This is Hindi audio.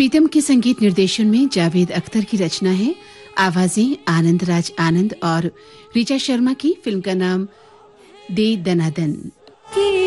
प्रीतम के संगीत निर्देशन में जावेद अख्तर की रचना है। आवाजें आनंद राज आनंद और ऋचा शर्मा की। फिल्म का नाम दे दनादन।